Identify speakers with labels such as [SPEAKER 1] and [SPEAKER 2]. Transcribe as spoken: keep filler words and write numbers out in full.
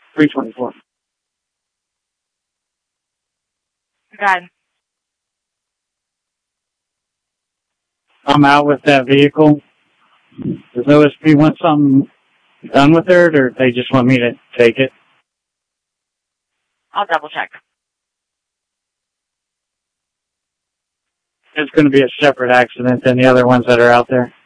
[SPEAKER 1] three twenty-four.
[SPEAKER 2] God.
[SPEAKER 1] I'm out with that vehicle. Does O S P want something done with it, or they just want me to take it?
[SPEAKER 2] I'll double check.
[SPEAKER 1] It's going to be a separate accident than the other ones that are out there.